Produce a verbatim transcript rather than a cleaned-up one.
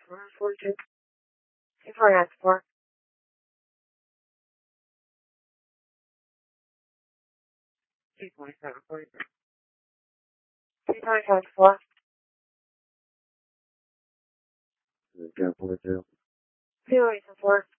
four forty-two. two four nine four. two twenty-seven forty-three. two twenty-seven four. ten forty-two. two eighty four.